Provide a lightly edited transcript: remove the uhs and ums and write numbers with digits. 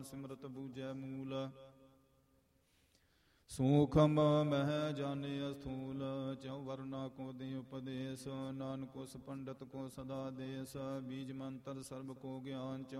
ਸਿਮਰਤ ਬੂਝੈ ਮੂਲ। ਸੂਖਮ ਮਹਿ ਜਾਣਿ ਅਸਥੂਲ ਚਉ ਵਰਨਾ ਕੋ ਦੇ ਉਪਦੇਸ਼। ਨਾਨਕ ਉਸ ਪੰਡਤ ਕੋ ਸਦਾ ਦੇਸ ਬੀਜ ਮੰਤਰ ਸਰਬ ਕੋ ਗਿਆਨ।